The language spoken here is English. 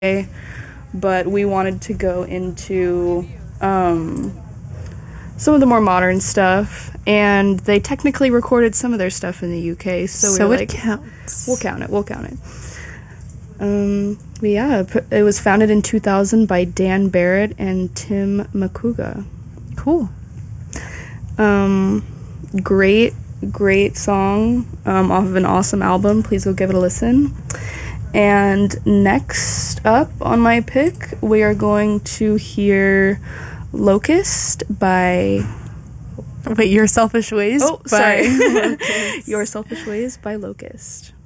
but we wanted to go into some of the more modern stuff, and they technically recorded some of their stuff in the UK, so we were it counts. We'll count it. But yeah, it was founded in 2000 by Dan Barrett and Tim Makuga. Cool. Great song off of an awesome album. Please go give it a listen. And next up on my pick, we are going to hear Locust by... Wait, Your Selfish Ways? Oh, sorry. Your Selfish Ways by Locust.